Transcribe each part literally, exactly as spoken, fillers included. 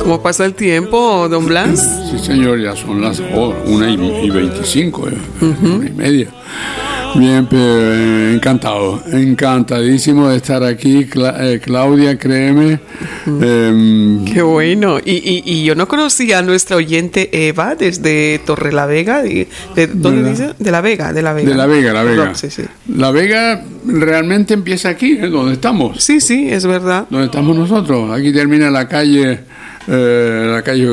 ¿Cómo pasa el tiempo, don Blas? Sí, señor, ya son las oh, una y veinticinco, eh, uh-huh. una y media. Bien, pero encantado, encantadísimo de estar aquí, Cla- eh, Claudia, créeme. Uh-huh. Eh, Qué bueno. Y, y, y yo no conocía a nuestra oyente Eva desde Torrelavega. De, de, ¿Dónde dice? De La Vega, de La Vega. De La Vega, La Vega. Sí, sí. La Vega realmente empieza aquí, ¿eh? Donde estamos. Sí, sí, es verdad. Donde estamos nosotros. Aquí termina la calle, eh, la calle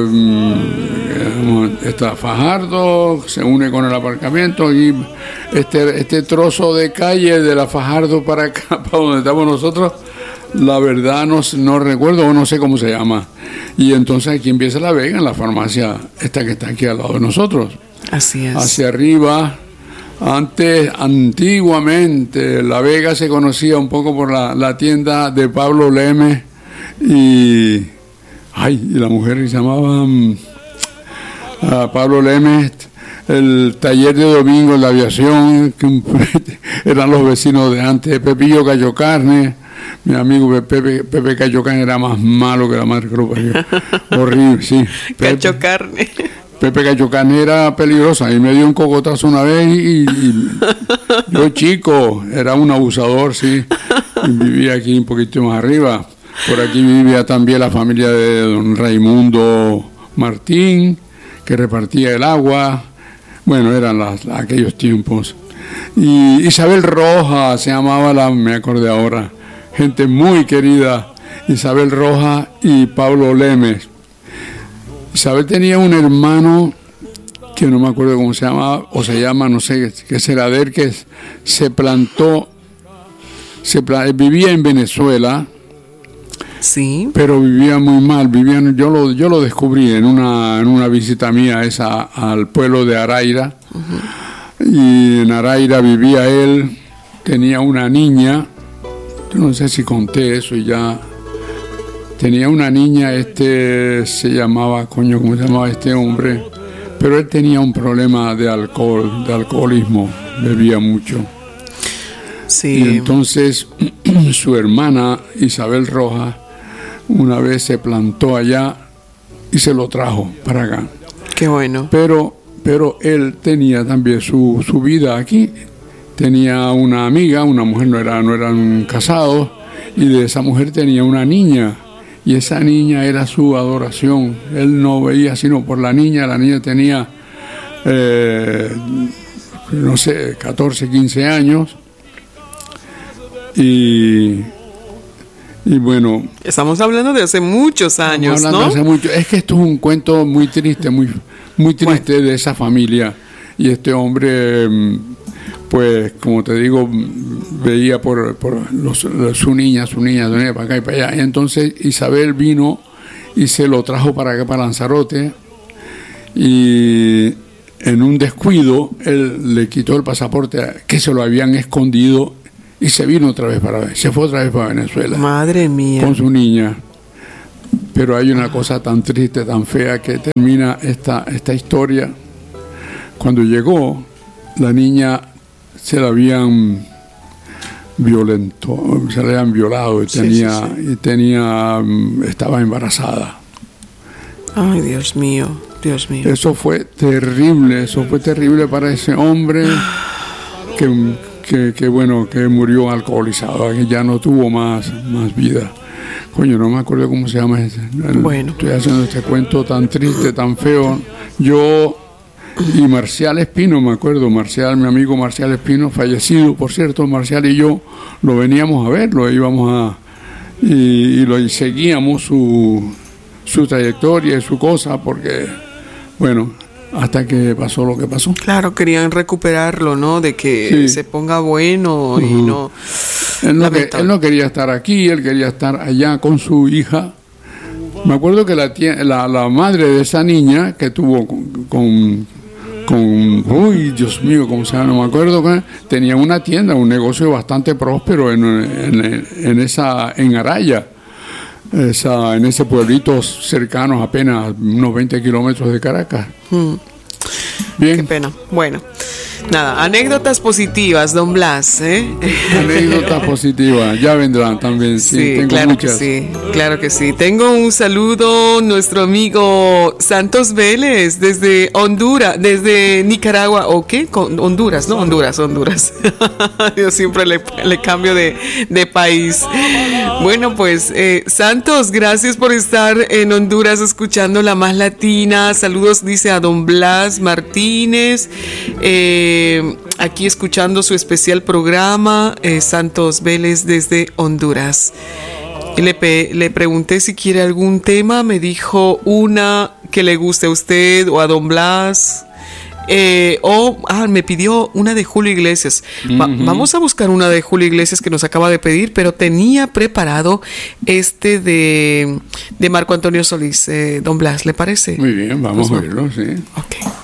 um, está Fajardo, se une con el aparcamiento y este, este trozo de calle de la Fajardo para acá, para donde estamos nosotros, la verdad no, no recuerdo o no sé cómo se llama. Y entonces aquí empieza La Vega, en la farmacia esta que está aquí al lado de nosotros. Así es. Hacia arriba. Antes, antiguamente, La Vega se conocía un poco por la, la tienda de Pablo Lemes y, ay, y la mujer que se llamaba um, uh, Pablo Lemes, el taller de domingo en la aviación, que eran los vecinos de antes, Pepillo Cayo Carne, mi amigo Pepe, Pepe Cayo Carne era más malo que la madre que lo parió. Horrible, sí. Cacho Carne. Pepe Cayo Carne era peligrosa y me dio un cocotazo una vez y, y yo chico, era un abusador, sí, y vivía aquí un poquito más arriba. Por aquí vivía también la familia de don Raimundo Martín, que repartía el agua. Bueno, eran las, aquellos tiempos. Y Isabel Roja se llamaba, la, me acordé ahora, gente muy querida, Isabel Roja y Pablo Lemes. Isabel tenía un hermano que no me acuerdo cómo se llamaba, o se llama, no sé qué será de él, que se plantó, se pla- vivía en Venezuela, sí, pero vivía muy mal, vivía, yo lo, yo lo descubrí en una, en una visita mía esa al pueblo de Araira, uh-huh. Y en Araira vivía él, tenía una niña, yo no sé si conté eso y ya. Tenía una niña, este se llamaba, coño, ¿cómo se llamaba este hombre? Pero él tenía un problema de alcohol, de alcoholismo, bebía mucho. Sí. Y entonces su hermana Isabel Roja una vez se plantó allá y se lo trajo para acá. Qué bueno. Pero, pero él tenía también su, su vida aquí. Tenía una amiga, una mujer, no, era, no eran casados, y de esa mujer tenía una niña. Y esa niña era su adoración. Él no veía sino por la niña. La niña tenía, eh, no sé, catorce, quince años. Y, y bueno... Estamos hablando de hace muchos años, hablando ¿no? De hace mucho. Es que esto es un cuento muy triste, muy, muy triste bueno. de esa familia. Y este hombre... pues como te digo, veía por, por los, su niña, su niña, su niña, para acá y para allá. Y entonces Isabel vino y se lo trajo para acá, para Lanzarote, y en un descuido, él le quitó el pasaporte que se lo habían escondido y se vino otra vez para, se fue otra vez para Venezuela. Madre mía. Con su niña. Pero hay una cosa tan triste, tan fea, que termina esta, esta historia. Cuando llegó, la niña se la habían violento, se la habían violado y tenía, sí, sí, sí. y tenía, estaba embarazada. Ay, Dios mío, Dios mío. Eso fue terrible, eso fue terrible para ese hombre que, que, que bueno, que murió alcoholizado, que ya no tuvo más, más vida. Coño, no me acuerdo cómo se llama ese. Bueno. Estoy haciendo este cuento tan triste, tan feo. Yo y Marcial Espino, me acuerdo, Marcial, mi amigo Marcial Espino, fallecido, por cierto, Marcial y yo lo veníamos a ver, lo íbamos a y, y lo y seguíamos su su trayectoria y su cosa, porque bueno, hasta que pasó lo que pasó. Claro, querían recuperarlo, ¿no? De que sí. se ponga bueno. Uh-huh. Y no él no, que, él no quería estar aquí, él quería estar allá con su hija. Me acuerdo que la, tía, la, la madre de esa niña que tuvo con, con, con uy, Dios mío, ¿cómo se llama? No me acuerdo, tenía una tienda, un negocio bastante próspero en, en, en esa, en Araya, esa, en ese pueblito cercano, apenas unos veinte kilómetros de Caracas. Mm. Bien. Qué pena. Bueno, Nada, anécdotas positivas, don Blas, ¿eh? Anécdotas positivas, ya vendrán también, sí, Sí, tengo claro muchas. que sí, claro que sí. Tengo un saludo, nuestro amigo Santos Vélez, desde Honduras, desde Nicaragua, ¿o qué? Con Honduras, ¿no? Honduras, Honduras. Yo siempre le, le cambio de, de país. Bueno, pues, eh, Santos, gracias por estar en Honduras escuchando La Más Latina. Saludos, dice a don Blas Martínez, eh, aquí escuchando su especial programa, eh, Santos Vélez desde Honduras. Y le, pe- le pregunté si quiere algún tema, me dijo una que le guste a usted o a don Blas. Eh, o ah, me pidió una de Julio Iglesias. Va- Ujú. Vamos a buscar una de Julio Iglesias que nos acaba de pedir, pero tenía preparado este de, de Marco Antonio Solís. Eh, don Blas, ¿le parece? Muy bien, vamos Pues a verlo, sí. Ok.